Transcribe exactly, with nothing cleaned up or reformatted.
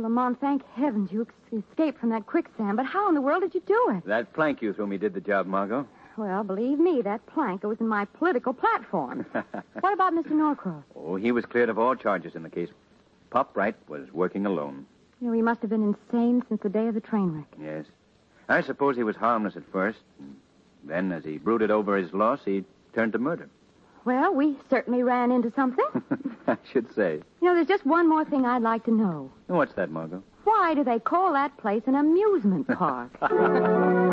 Lamont, thank heavens you ex- escaped from that quicksand. But how in the world did you do it? That plank you threw me did the job, Margot. Well, believe me, that plank was in my political platform. What about Mister Norcross? Oh, he was cleared of all charges in the case. Pop Wright was working alone. You know, he must have been insane since the day of the train wreck. Yes. I suppose he was harmless at first. Then, as he brooded over his loss, he turned to murder. Well, we certainly ran into something. I should say. You know, there's just one more thing I'd like to know. What's that, Margot? Why do they call that place an amusement park?